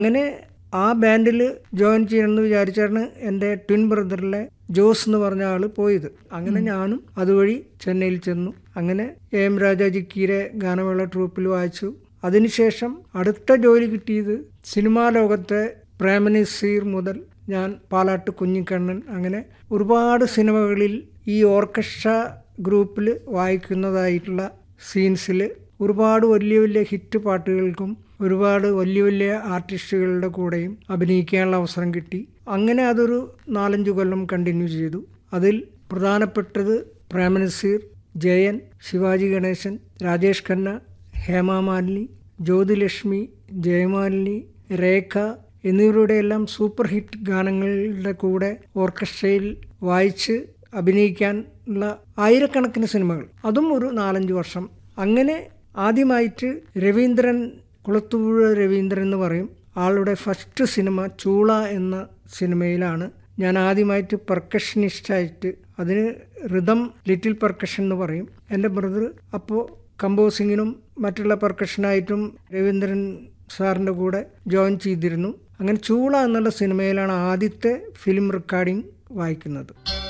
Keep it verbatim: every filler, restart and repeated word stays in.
അങ്ങനെ ആ ബാൻഡിൽ ജോയിൻ ചെയ്യണമെന്ന് വിചാരിച്ചാണ് എൻ്റെ ട്വിൻ ബ്രദറിലെ ജോസ് എന്ന് പറഞ്ഞ ആൾ പോയത്. അങ്ങനെ ഞാനും അതുവഴി ചെന്നൈയിൽ ചെന്നു. അങ്ങനെ എ എം രാജാജിക്കീരെ ഗാനമേള ട്രൂപ്പിൽ വായിച്ചു. അതിനുശേഷം അടുത്ത ജോലി കിട്ടിയത് സിനിമാ ലോകത്തെ പ്രേമനസീർ മുതൽ ഞാൻ പാലാട്ട് കുഞ്ഞിക്കണ്ണൻ, അങ്ങനെ ഒരുപാട് സിനിമകളിൽ ഈ ഓർക്കസ്ട്ര ഗ്രൂപ്പിൽ വായിക്കുന്നതായിട്ടുള്ള സീൻസിൽ ഒരുപാട് വലിയ വലിയ ഹിറ്റ് പാട്ടുകൾക്കും ഒരുപാട് വലിയ വലിയ ആർട്ടിസ്റ്റുകളുടെ കൂടെയും അഭിനയിക്കാനുള്ള അവസരം കിട്ടി. അങ്ങനെ അതൊരു നാലഞ്ച് കൊല്ലം കണ്ടിന്യൂ ചെയ്തു. അതിൽ പ്രധാനപ്പെട്ടത് പ്രേമനസീർ, ജയൻ, ശിവാജി ഗണേശൻ, രാജേഷ് ഖന്ന, ഹേമാമാലിനി, ജ്യോതിലക്ഷ്മി, ജയമാലിനി, രേഖ എന്നിവരുടെ എല്ലാം സൂപ്പർ ഹിറ്റ് ഗാനങ്ങളുടെ കൂടെ ഓർക്കസ്ട്രയിൽ വായിച്ച് അഭിനയിക്കാനുള്ള ആയിരക്കണക്കിന് സിനിമകൾ, അതും ഒരു നാലഞ്ച് വർഷം. അങ്ങനെ ആദ്യമായിട്ട് രവീന്ദ്രൻ, കുളത്തൂപുഴ രവീന്ദ്രൻ എന്ന് പറയും, ആളുടെ ഫസ്റ്റ് സിനിമ ചൂള എന്ന സിനിമയിലാണ് ഞാൻ ആദ്യമായിട്ട് പെർക്കഷനിസ്റ്റായിട്ട്, അതിന് റിതം ലിറ്റിൽ പെർക്കഷൻ എന്ന് പറയും. എൻ്റെ ബ്രദർ അപ്പോൾ കമ്പോസിങ്ങിനും മറ്റുള്ള പെർക്കഷനായിട്ടും രവീന്ദ്രൻ സാറിൻ്റെ കൂടെ ജോയിൻ ചെയ്തിരുന്നു. അങ്ങനെ ചൂള എന്നുള്ള സിനിമയിലാണ് ആദ്യത്തെ ഫിലിം റെക്കോർഡിംഗ് വായിക്കുന്നത്.